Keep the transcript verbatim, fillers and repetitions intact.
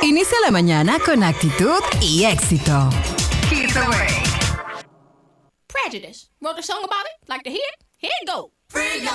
Inicia la mañana con actitud y éxito. Kiss Away. Prejudice. Wrote a song about it? Like to hear it? Here it go. Free your